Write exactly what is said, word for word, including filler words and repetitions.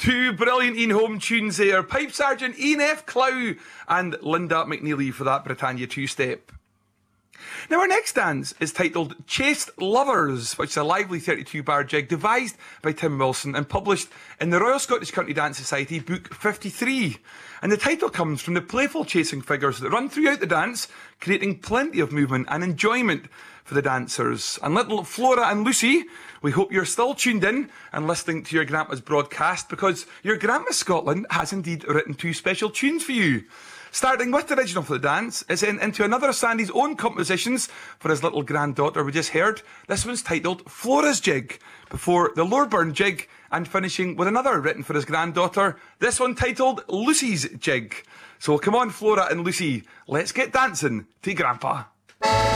Two brilliant Ian Home tunes there. Pipe Sergeant Ian F. Clow and Linda McNeely for that Britannia two-step. Now our next dance is titled Chaste Lovers, which is a lively thirty-two bar jig devised by Tim Wilson and published in the Royal Scottish Country Dance Society Book fifty-three. And the title comes from the playful chasing figures that run throughout the dance, creating plenty of movement and enjoyment for the dancers. And little Flora and Lucy, we hope you're still tuned in and listening to your grandma's broadcast, because your Grandma Scotland has indeed written two special tunes for you. Starting with the original for the dance, is in into another of Sandy's own compositions for his little granddaughter we just heard. This one's titled Flora's Jig, before the Loreburn Jig, and finishing with another written for his granddaughter, this one titled Lucy's Jig. So come on, Flora and Lucy, let's get dancing to Grandpa.